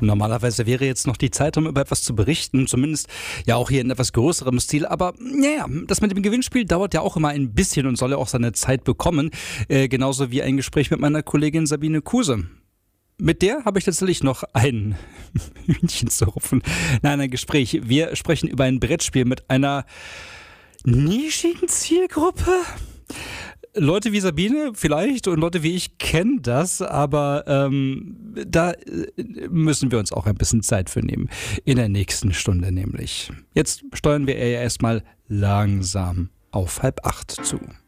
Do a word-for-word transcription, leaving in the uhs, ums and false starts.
Normalerweise wäre jetzt noch die Zeit, um über etwas zu berichten, zumindest ja auch hier in etwas größerem Stil. Aber naja, das mit dem Gewinnspiel dauert ja auch immer ein bisschen und soll ja auch seine Zeit bekommen. Äh, genauso wie ein Gespräch mit meiner Kollegin Sabine Kuse. Mit der habe ich tatsächlich noch ein Hühnchen zu rupfen. Nein, ein Gespräch. Wir sprechen über ein Brettspiel mit einer nischigen Zielgruppe. Leute wie Sabine vielleicht und Leute wie ich kennen das, aber ähm, da müssen wir uns auch ein bisschen Zeit für nehmen. In der nächsten Stunde nämlich. Jetzt steuern wir ja erstmal langsam auf halb acht zu.